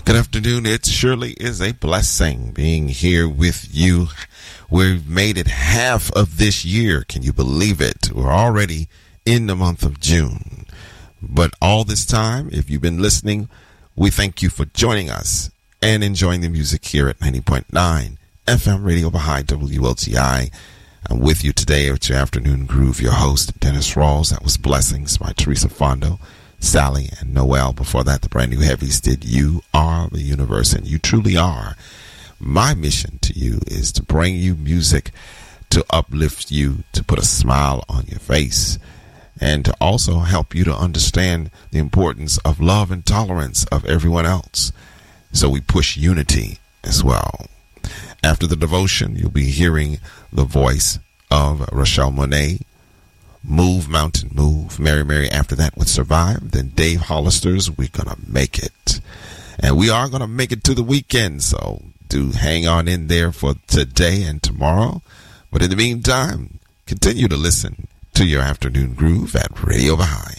Good afternoon. It surely is a blessing being here with you. We've made it half of this year. Can you believe it? We're already in the month of June. But all this time, if you've been listening, we thank you for joining us and enjoying the music here at 90.9 FM Radio Baha'i WLTI. I'm with you today at your Afternoon Groove, your host, Dennis Rawls. That was Blessings by Teresa Fondo, Sally, and Noel. Before that, the brand new heavies did You Are the Universe, and you truly are. My mission to you is to bring you music to uplift you, to put a smile on your face, and to also help you to understand the importance of love and tolerance of everyone else. So we push unity as well. After the devotion, you'll be hearing the voice of Rochelle Monet, Move Mountain Move. Mary Mary after that would Survive. Then Dave Hollister's We're Gonna Make It. And we are gonna make it to the weekend, so do hang on in there for today and tomorrow. But in the meantime, continue to listen to your Afternoon Groove at Radio Baha'i.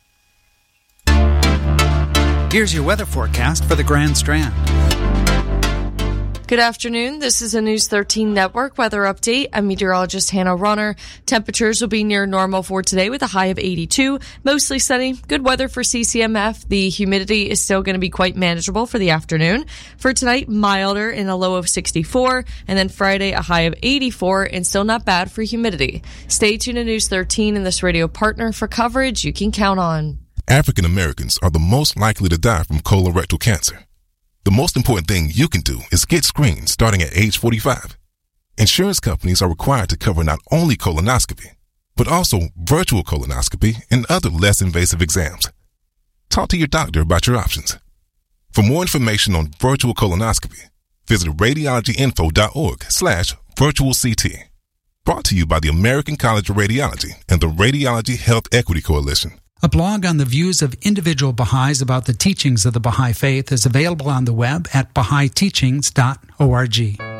Here's your weather forecast for the Grand Strand. Good afternoon. This is a News 13 Network weather update. I'm meteorologist Hannah Runner. Temperatures will be near normal for today with a high of 82. Mostly sunny. Good weather for CCMF. The humidity is still going to be quite manageable for the afternoon. For tonight, milder in a low of 64. And then Friday, a high of 84 and still not bad for humidity. Stay tuned to News 13 and this radio partner for coverage you can count on. African Americans are the most likely to die from colorectal cancer. The most important thing you can do is get screened starting at age 45. Insurance companies are required to cover not only colonoscopy, but also virtual colonoscopy and other less invasive exams. Talk to your doctor about your options. For more information on virtual colonoscopy, visit radiologyinfo.org/virtualct. Brought to you by the American College of Radiology and the Radiology Health Equity Coalition. A blog on the views of individual Baha'is about the teachings of the Baha'i Faith is available on the web at BahaiTeachings.org.